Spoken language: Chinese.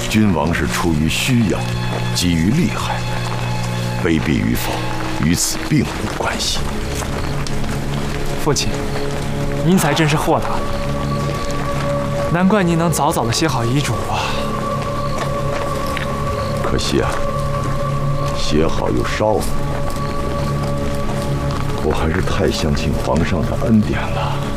君王是出于需要，急于利害，卑鄙与否与此并无关系。 父亲，您才真是豁达，难怪您能早早的写好遗嘱啊。 可惜啊，写好又烧了。我还是太相信皇上的恩典了。